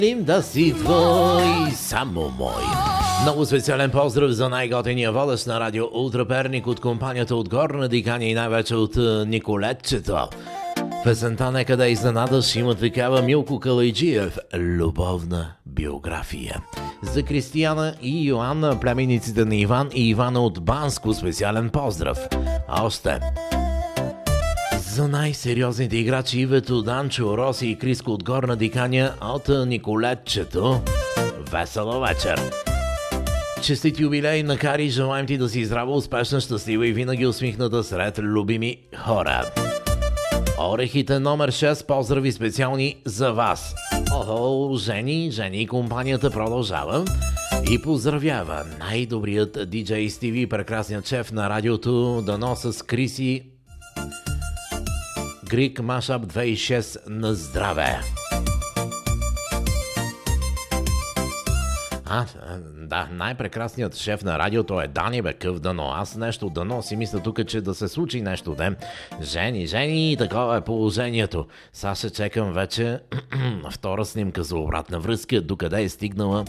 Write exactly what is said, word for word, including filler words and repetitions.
Да си твой, само мой. Много специален поздрав за най-готиния водещ на радио Ултра Перник от компанията от Горна Диканя и най-вече от Николетчето. Песента "Нека да изненадаш" има такава Милко Калайджиев любовна биография. За Кристияна и Йоанна, племенниците на Иван и Ивана от Банско, специален поздрав. А още за най-сериозните играчи Ивето, Данчо, Роси и Криско от Горна Диканя от Николетчето. Весела вечер! Честит юбилей на Кари, желаем ти да си здрава, успешна, щастлива и винаги усмихната сред любими хора. Орехите номер шест, поздрави специални за вас. Охо, Жени, Жени, компанията продължава и поздравява най-добрият диджей Стиви, прекрасният шеф на радиото, дано с Криси Грик Машап две хиляди и шест на здраве. А, да, най-прекрасният шеф на радиото е Дани, бе, къв дано. Аз нещо дано си мисля тук, че да се случи нещо, де. Жени, Жени, такова е положението. Сега ще чекам вече втора снимка за обратна връзка, докъде е стигнала